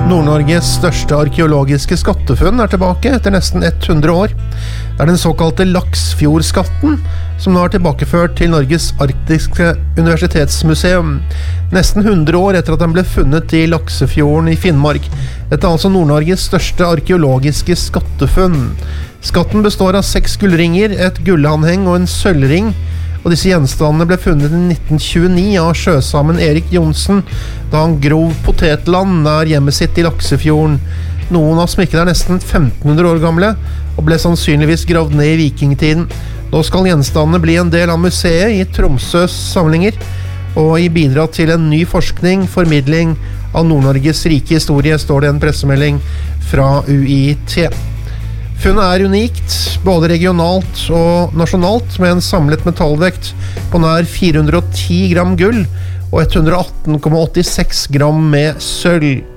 Nord-Norges største arkeologiske skattefunn tilbake etter nesten 100 år. Det den såkalte Laksfjordskatten, som nå tilbakeført til Norges Arktiske Universitetsmuseum, nesten 100 år etter at den ble funnet i Laksefjorden i Finnmark. Dette altså Nord-Norges største arkeologiske skattefunn. Skatten består av 6 gullringer, et gullanheng og en sølvring, og disse gjenstandene ble funnet i 1929 av sjøsamen Erik Johnsen, da han grov potetland nær hjemmet sitt i Laksefjorden. Noen av smykkene nesten 1500 år gamle, og ble sannsynligvis gravd ned i vikingtiden. Nå skal gjenstandene bli en del av museet i Tromsøs samlinger, og i bidra til en ny forskning, formidling av Nord-Norges rike historie, står det en pressemelding fra UiT. Funnet unikt, både regionalt og nasjonalt, med en samlet metallvekt på nær 410 gram gull og 118,86 gram med sølv.